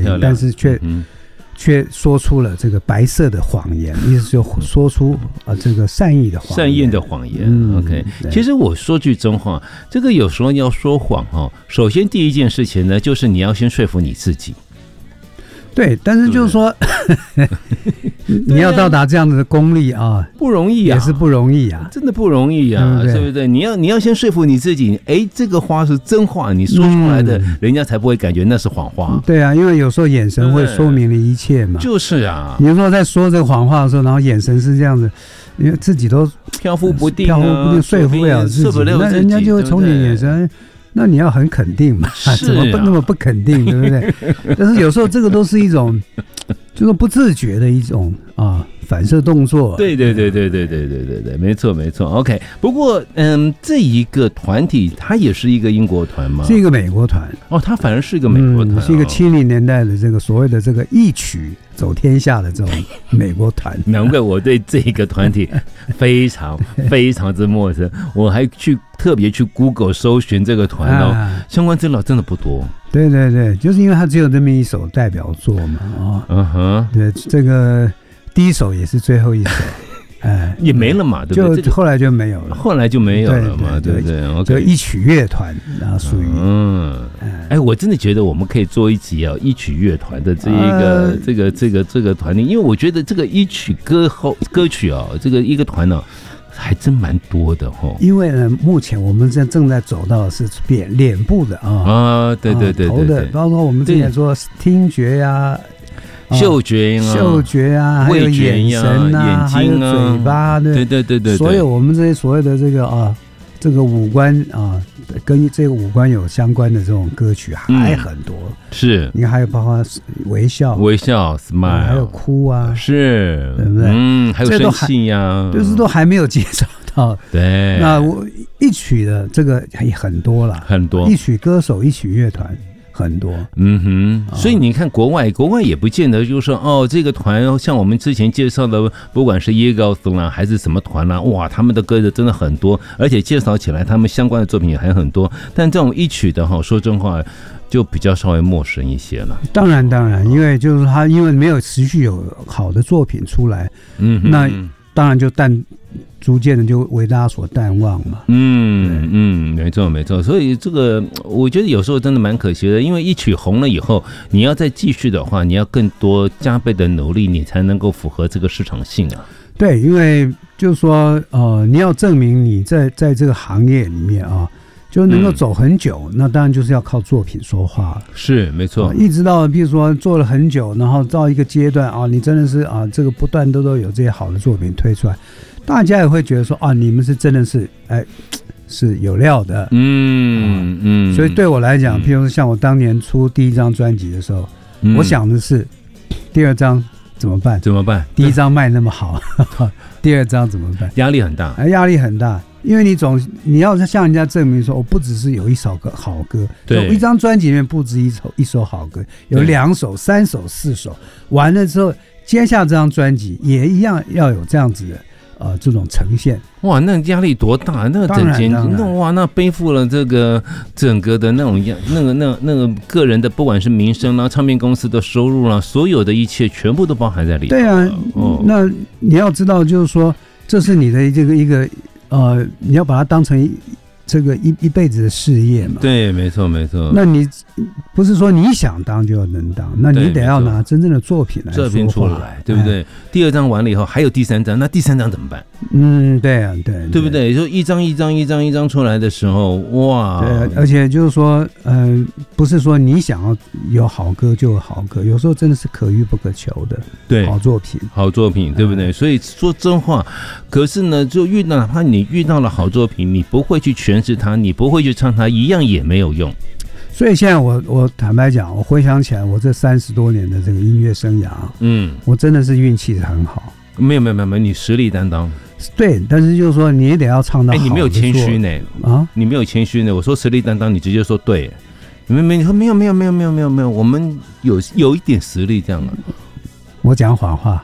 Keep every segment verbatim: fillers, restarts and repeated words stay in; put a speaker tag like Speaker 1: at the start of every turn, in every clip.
Speaker 1: 明，但是却、嗯、却说出了这个白色的谎言，意思就说出啊、呃、这个善意的谎言，
Speaker 2: 善意的谎言。嗯、OK， 其实我说句真话，这个有时候要说谎哦，首先第一件事情呢，就是你要先说服你自己。
Speaker 1: 对，但是就是说，你要到达这样的功力啊，
Speaker 2: 不容易啊，
Speaker 1: 也是不容易啊，
Speaker 2: 真的不容易啊，对不对？你要你要先说服你自己，哎，这个话是真话，你说出来的，嗯、人家才不会感觉那是谎话。
Speaker 1: 对啊，因为有时候眼神会说明了一切嘛。
Speaker 2: 就是啊，
Speaker 1: 你说在说这个谎话的时候，然后眼神是这样子，因为自己都
Speaker 2: 飘忽不定、啊，
Speaker 1: 飘忽不定，说服不了自己，那人家就会从你眼神。那你要很肯定嘛？
Speaker 2: 是啊、
Speaker 1: 怎么不那么不肯定，对不对？但是有时候这个都是一种，就是不自觉的一种啊反射动作。
Speaker 2: 对对对对对对对对对，没错没错。OK， 不过嗯，这一个团体它也是一个英国团吗？
Speaker 1: 是一个美国团
Speaker 2: 哦，它反而是一个美国团、哦嗯，
Speaker 1: 是一个七零年代的这个所谓的这个一曲走天下的这种美国团。
Speaker 2: 难怪我对这个团体非常非常之陌生，我还去。特别去 Google 搜寻这个团哦、啊，相关资料真的不多。
Speaker 1: 对对对，就是因为它只有这么一首代表作嘛，哦，嗯哼，对，这个第一首也是最后一首，哎，
Speaker 2: 也没了嘛，对不对？
Speaker 1: 就后来就没有了，
Speaker 2: 后来就没有了嘛，对不对？
Speaker 1: 就一曲乐团，然后属于，
Speaker 2: 嗯，哎，我真的觉得我们可以做一集啊，一曲乐团的这一个、呃、这个这个这个团体，因为我觉得这个一曲歌后歌曲啊，这个一个团呢、啊。还真蛮多的哦，
Speaker 1: 因为呢，目前我们正正在走到的是脸脸部的啊
Speaker 2: 啊，对对对对，
Speaker 1: 头的，包括我们之前说听觉呀、
Speaker 2: 啊、嗅觉呀、啊、
Speaker 1: 嗅觉啊，还有眼神啊、
Speaker 2: 眼睛啊、
Speaker 1: 嘴巴，对
Speaker 2: 对对对，
Speaker 1: 所有我们这些所谓的这个啊，这个五官啊，跟这个五官有相关的这种歌曲还很多。嗯、
Speaker 2: 是，
Speaker 1: 你看还有包括微笑、
Speaker 2: 微笑 ，smile，
Speaker 1: 还有哭啊，
Speaker 2: 是，
Speaker 1: 对不对？
Speaker 2: 嗯，还有生气呀、啊，
Speaker 1: 就是都还没有介绍到。
Speaker 2: 对，
Speaker 1: 那我一曲的这个也很多了，
Speaker 2: 很多，
Speaker 1: 一曲歌手、一曲乐团。很多，
Speaker 2: 嗯哼，所以你看国外，国外也不见得就是说哦，这个团像我们之前介绍的，不管是 Eagles 啦，还是什么团啦，哇，他们的歌的真的很多，而且介绍起来他们相关的作品也还很多。但这种一曲的哈，说真话，就比较稍微陌生一些了。
Speaker 1: 当然，当然，因为就是他因为没有持续有好的作品出来，嗯，那当然就淡。逐渐的就为大家所淡忘嘛。
Speaker 2: 嗯嗯，没错没错。所以这个我觉得有时候真的蛮可惜的，因为一曲红了以后，你要再继续的话，你要更多加倍的努力，你才能够符合这个市场性啊。
Speaker 1: 对，因为就是说，呃，你要证明你在在这个行业里面啊，就能够走很久，嗯、那当然就是要靠作品说话了。
Speaker 2: 是，没错。
Speaker 1: 一直到比如说做了很久，然后到一个阶段啊，你真的是啊，这个不断都都有这些好的作品推出来。大家也会觉得说啊，你们是真的是哎是有料的，嗯、啊、嗯，所以对我来讲，譬如说像我当年出第一张专辑的时候，嗯、我想的是第二张怎么办？
Speaker 2: 怎么办？
Speaker 1: 第一张卖那么好，第二张怎么办？
Speaker 2: 压力很大，
Speaker 1: 哎，压力很大，因为你总你要向人家证明说，我不只是有一首歌好歌，对，一张专辑里面不止一首一首好歌，有两首、三首、四首，完了之后，接下这张专辑也一样要有这样子的。呃，这种呈现，
Speaker 2: 哇，那压力多大？那整间那哇，那背负了这个整个的那种压，那个那那个个人的，不管是名声啦、唱片公司的收入啦，所有的一切全部都包含在里头。
Speaker 1: 对啊，哦、那你要知道，就是说，这是你的这个一个呃，你要把它当成一这个一一辈子的事业嘛。
Speaker 2: 对，没错没错。
Speaker 1: 那你不是说你想当就能当，那你得要拿真正的作品来说话，
Speaker 2: 作品出来，对不对？哎、第二张完了以后，还有第三张，那第三张怎么办？
Speaker 1: 嗯，对啊，对，
Speaker 2: 对不对？就一张一张一张一张出来的时候，哇！
Speaker 1: 对、啊，而且就是说，呃，不是说你想要有好歌就有好歌，有时候真的是可遇不可求的。对，好作品，
Speaker 2: 好作品，对不对？嗯、所以说真话，可是呢，就遇到哪怕你遇到了好作品，你不会去诠释它，你不会去唱它，一样也没有用。
Speaker 1: 所以现在我我坦白讲，我回想起来，我这三十多年的这个音乐生涯，嗯，我真的是运气很好。
Speaker 2: 没有没有没有，你实力担当。
Speaker 1: 对，但是就是说，你也得要唱到好的。哎，
Speaker 2: 你没有谦虚呢啊！你没有谦虚呢。我说实力担当，你直接说对。没没，你说没有没有没有没有没有没有，我们有有一点实力这样的。
Speaker 1: 我讲谎话。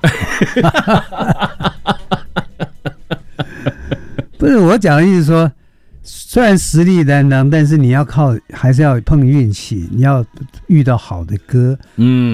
Speaker 1: 不是我讲的意思说。虽然实力担当，但是你要靠，还是要碰运气，你要遇到好的歌，嗯。